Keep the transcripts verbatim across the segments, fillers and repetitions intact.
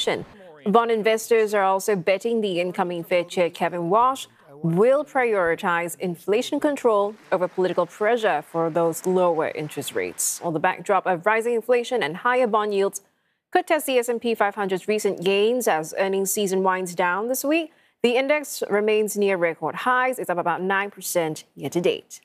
inflation. Bond investors are also betting the incoming Fed Chair Kevin Warsh will prioritize inflation control over political pressure for those lower interest rates. On the backdrop of rising inflation and higher bond yields could test the S and P five hundred's recent gains as earnings season winds down this week. The index remains near record highs. It's up about nine percent year to date.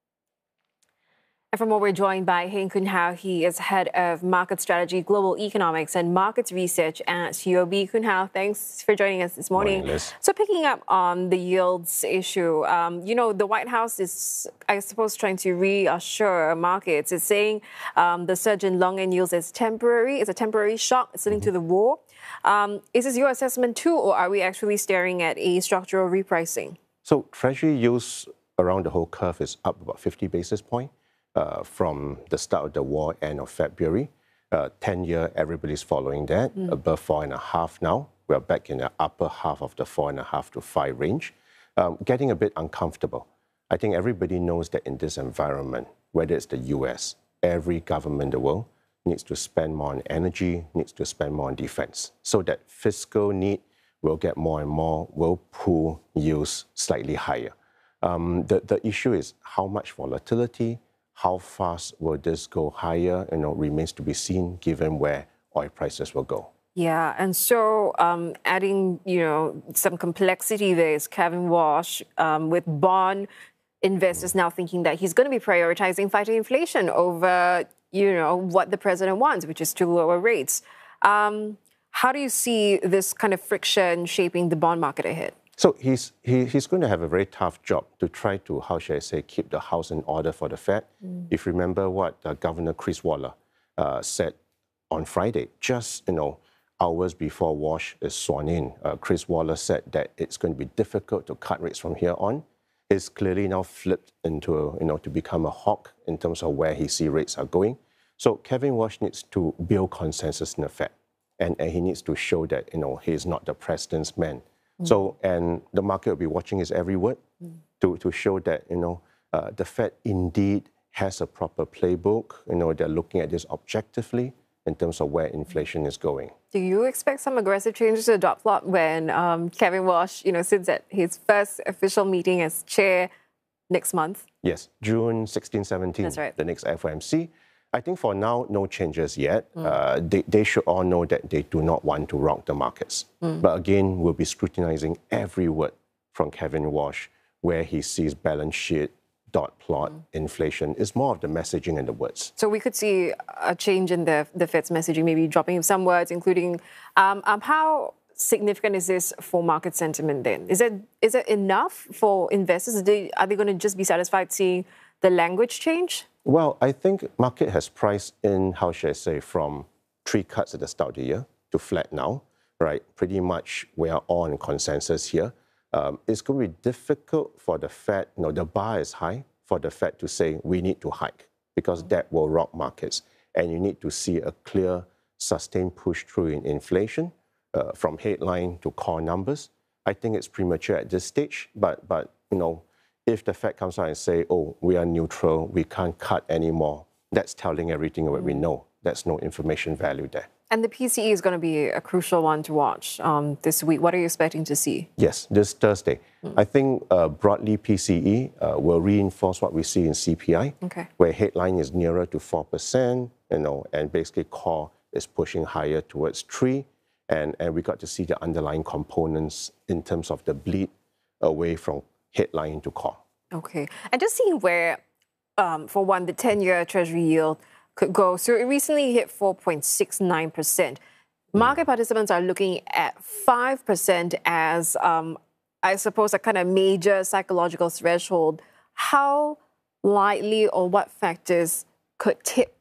And for more, we're joined by Heng Kun Hao. He is head of market strategy, global economics, and markets research at U O B. Kun Hao, thanks for joining us this morning. Morning, Liz. So picking up on the yields issue, um, you know, the White House is, I suppose, trying to reassure markets. It's saying um, the surge in long-end yields is temporary. It's a temporary shock. It's linked mm-hmm. to the war. Um, is this your assessment too, or are we actually staring at a structural repricing? So Treasury yields around the whole curve is up about fifty basis points. Uh, from the start of the war, end of February. Uh, ten-year, everybody's following that, mm. above four and a half now. We're back in the upper half of the four and a half to five range, um, getting a bit uncomfortable. I think everybody knows that in this environment, whether it's the U S, every government in the world needs to spend more on energy, needs to spend more on defense, so that fiscal need will get more and more, will pull yields slightly higher. Um, the, the issue is how much volatility. How fast will this go higher? You know, remains to be seen given where oil prices will go. Yeah, and so um, adding, you know, some complexity there is Kevin Warsh um, with bond investors now thinking that he's going to be prioritizing fighting inflation over, you know, what the president wants, which is to lower rates. Um, how do you see this kind of friction shaping the bond market ahead? So he's, he, he's going to have a very tough job to try to, how should I say, keep the house in order for the Fed. Mm. If you remember what uh, Governor Chris Waller uh, said on Friday, just, you know, hours before Warsh is sworn in, uh, Chris Waller said that it's going to be difficult to cut rates from here on. It's clearly now flipped into, a, you know, to become a hawk in terms of where he sees rates are going. So Kevin Warsh needs to build consensus in the Fed, and, and he needs to show that, you know, he's not the president's man. So, and the market will be watching his every word mm. to, to show that, you know, uh, the Fed indeed has a proper playbook. You know, they're looking at this objectively in terms of where inflation is going. Do you expect some aggressive changes to the dot plot when um, Kevin Warsh, you know, sits at his first official meeting as chair next month? Yes, June sixteenth, seventeenth, That's right. The next F O M C. I think for now, no changes yet. Mm. Uh, they, they should all know that they do not want to rock the markets. Mm. But again, we'll be scrutinizing every word from Kevin Warsh, where he sees balance sheet, dot plot, mm. inflation. It's more of the messaging and the words. So we could see a change in the, the Fed's messaging, maybe dropping some words, including um, um, how significant is this for market sentiment then? Is it, is it enough for investors? Are they, are they going to just be satisfied seeing the language change? Well, I think market has priced in, how should I say, from three cuts at the start of the year to flat now, right? Pretty much we are all in consensus here. Um, it's going to be difficult for the Fed, you know, the bar is high for the Fed to say we need to hike because that will rock markets. And you need to see a clear, sustained push through in inflation uh, from headline to core numbers. I think it's premature at this stage, but, but you know, if the Fed comes out and say, oh, we are neutral, we can't cut anymore, that's telling everything what we know. There's no information value there. And the P C E is going to be a crucial one to watch um, this week. What are you expecting to see? Yes, this Thursday. Mm. I think uh, broadly P C E uh, will reinforce what we see in C P I, okay. where headline is nearer to four percent, you know, and basically core is pushing higher towards three. And, and we got to see the underlying components in terms of the bleed away from headline to core. Okay. And just seeing where, um, for one, the ten-year Treasury yield could go. So it recently hit four point six nine percent. Market mm. participants are looking at five percent as, um, I suppose, a kind of major psychological threshold. How likely or what factors could tip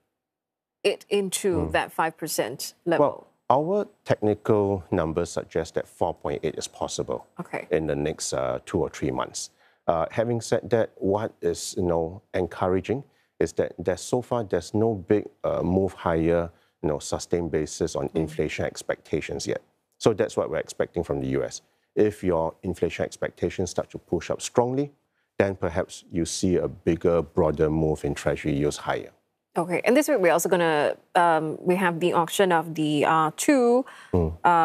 it into mm. that five percent level? Well, our technical numbers suggest that four point eight is possible okay. in the next uh, two or three months. Uh, having said that, what is you know encouraging is that there's so far there's no big uh, move higher, you know, sustained basis on mm. inflation expectations yet. So that's what we're expecting from the U S. If your inflation expectations start to push up strongly, then perhaps you see a bigger, broader move in Treasury yields higher. Okay, and this week we're also going to, um, we have the auction of the uh, two mm. uh,